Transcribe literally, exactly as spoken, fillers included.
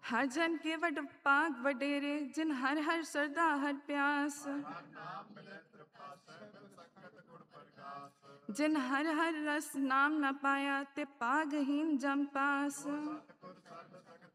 ਹਰ ਜਨ ਕੇ ਵਡ ਭਾਗ ਵਡੇਰੇ, ਜਿਨ ਹਰ ਹਰ ਸਰਦਾ ਹਰ ਪਿਆਸ। ਜਿਨ ਹਰ ਹਰ ਰਸ ਨਾਮ ਨ ਪਾਇਆ, ਤੇ ਭਾਗਹੀਨ ਜਮ ਪਾਸ।